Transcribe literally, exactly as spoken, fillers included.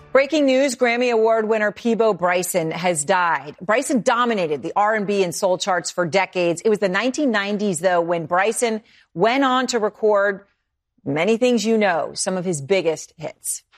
Breaking news, Grammy Award winner Peabo Bryson has died. Bryson dominated the R and B and soul charts for decades. It was the nineteen nineties, though, when Bryson went on to record many things you know, some of his biggest hits.